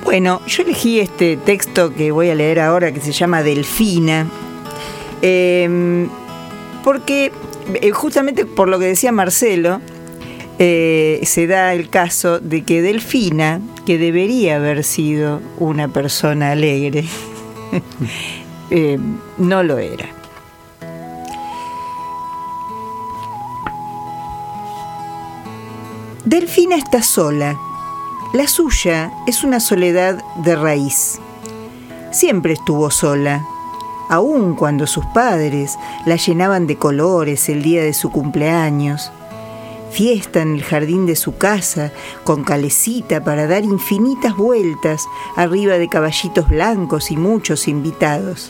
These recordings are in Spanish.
Bueno, yo elegí este texto que voy a leer ahora, que se llama Delfina, porque justamente por lo que decía Marcelo, se da el caso de que Delfina, que debería haber sido una persona alegre, no lo era. Delfina está sola. La suya es una soledad de raíz. Siempre estuvo sola, aun cuando sus padres la llenaban de colores el día de su cumpleaños. Fiesta en el jardín de su casa, con calecita para dar infinitas vueltas arriba de caballitos blancos y muchos invitados.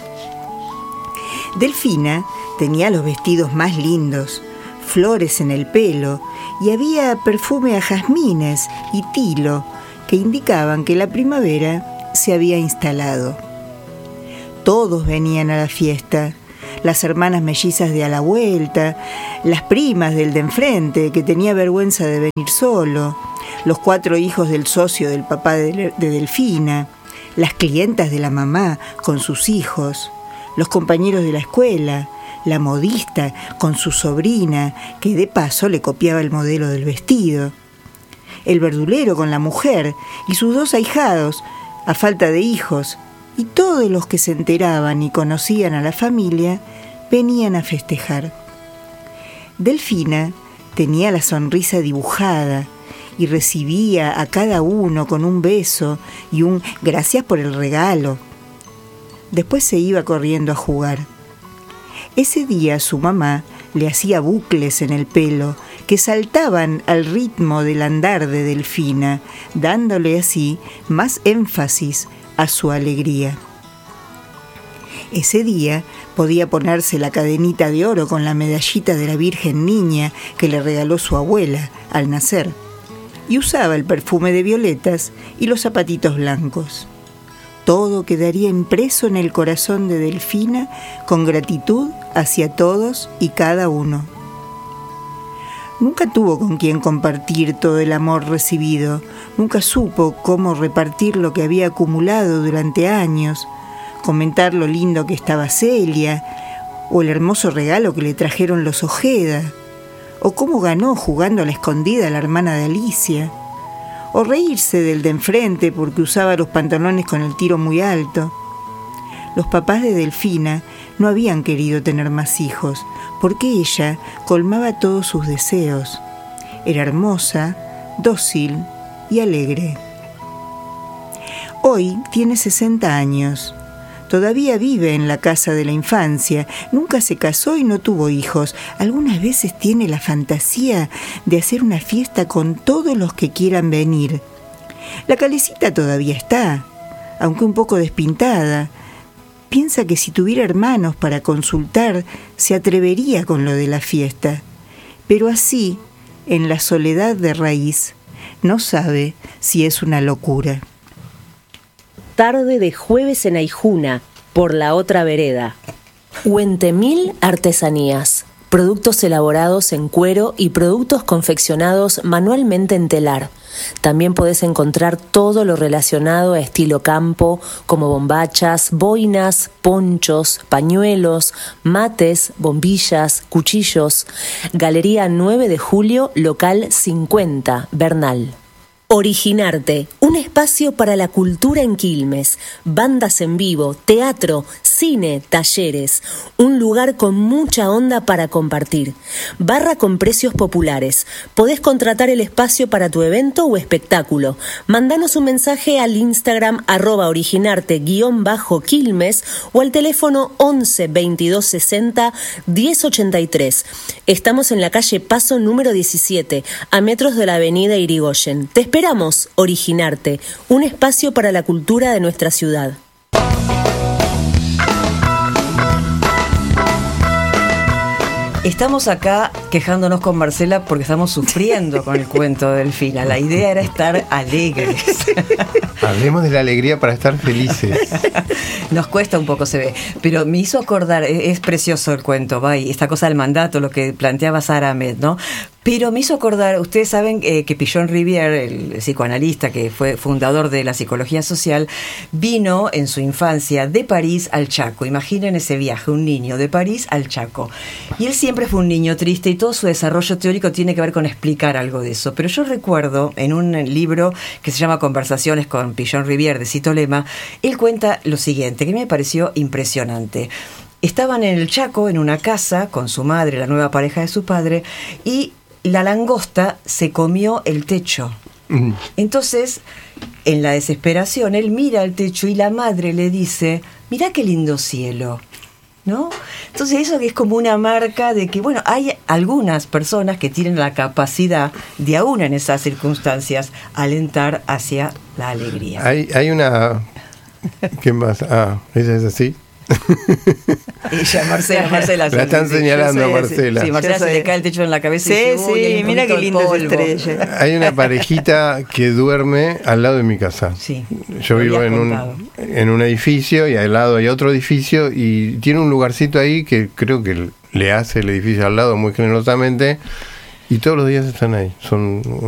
Delfina tenía los vestidos más lindos, flores en el pelo, y había perfume a jazmines y tilo que indicaban que la primavera se había instalado. Todos venían a la fiesta, las hermanas mellizas de a la vuelta, las primas del de enfrente que tenía vergüenza de venir solo, los 4 hijos del socio del papá de Delfina, las clientas de la mamá con sus hijos, los compañeros de la escuela, la modista con su sobrina, que de paso le copiaba el modelo del vestido, el verdulero con la mujer y sus 2 ahijados, a falta de hijos, y todos los que se enteraban y conocían a la familia venían a festejar. Delfina tenía la sonrisa dibujada y recibía a cada uno con un beso y un gracias por el regalo. Después se iba corriendo a jugar. Ese día su mamá le hacía bucles en el pelo que saltaban al ritmo del andar de Delfina, dándole así más énfasis a su alegría. Ese día podía ponerse la cadenita de oro con la medallita de la Virgen Niña que le regaló su abuela al nacer, y usaba el perfume de violetas y los zapatitos blancos. Todo quedaría impreso en el corazón de Delfina con gratitud hacia todos y cada uno. Nunca tuvo con quien compartir todo el amor recibido, nunca supo cómo repartir lo que había acumulado durante años, comentar lo lindo que estaba Celia, o el hermoso regalo que le trajeron los Ojeda, o cómo ganó jugando a la escondida a la hermana de Alicia, o reírse del de enfrente porque usaba los pantalones con el tiro muy alto. Los papás de Delfina no habían querido tener más hijos, porque ella colmaba todos sus deseos. Era hermosa, dócil y alegre. Hoy tiene 60 años. Todavía vive en la casa de la infancia, nunca se casó y no tuvo hijos. Algunas veces tiene la fantasía de hacer una fiesta con todos los que quieran venir. La calecita todavía está, aunque un poco despintada. Piensa que si tuviera hermanos para consultar, se atrevería con lo de la fiesta. Pero así, en la soledad de raíz, no sabe si es una locura. Tarde de jueves en Aijuna, por la otra vereda. Huentemil Artesanías. Productos elaborados en cuero y productos confeccionados manualmente en telar. También podés encontrar todo lo relacionado a estilo campo, como bombachas, boinas, ponchos, pañuelos, mates, bombillas, cuchillos. Galería 9 de Julio, local 50, Bernal. Originarte, un espacio para la cultura en Quilmes, bandas en vivo, teatro, cine, talleres, un lugar con mucha onda para compartir. Barra con precios populares. Podés contratar el espacio para tu evento o espectáculo. Mandanos un mensaje al Instagram @originarte_Quilmes o al teléfono 11 22 60 10 83. Estamos en la calle Paso número 17, a metros de la avenida Irigoyen. Te esperamos, Originarte, un espacio para la cultura de nuestra ciudad. Estamos acá quejándonos con Marcela porque estamos sufriendo con el cuento de Delfina. La idea era estar alegres. Hablemos de la alegría para estar felices. Nos cuesta un poco, se ve. Pero me hizo acordar, es precioso el cuento, esta cosa del mandato, lo que planteaba Sara Ahmed, ¿no? Pero me hizo acordar, ustedes saben que Pichon Rivière, el psicoanalista que fue fundador de la psicología social, vino en su infancia de París al Chaco. Imaginen ese viaje, un niño de París al Chaco. Y él siempre fue un niño triste y todo su desarrollo teórico tiene que ver con explicar algo de eso. Pero yo recuerdo en un libro que se llama Conversaciones con Pichon Rivière de Cito Lema, él cuenta lo siguiente, que me pareció impresionante. Estaban en el Chaco, en una casa, con su madre, la nueva pareja de su padre, y la langosta se comió el techo. Entonces, en la desesperación, él mira al techo y la madre le dice, mirá qué lindo cielo, ¿no? Entonces eso que es como una marca de que, bueno, hay algunas personas que tienen la capacidad de, aún en esas circunstancias, alentar hacia la alegría. Hay una... ¿Qué más? Ella es así. Ella, Marcela. La están señalando a Marcela. Sí, Marcela se le cae el techo en la cabeza. Sí, mira qué linda es estrella. Hay una parejita que duerme al lado de mi casa. Sí. Yo vivo en un edificio y al lado hay otro edificio y tiene un lugarcito ahí que creo que le hace el edificio al lado muy generosamente y todos los días están ahí. Son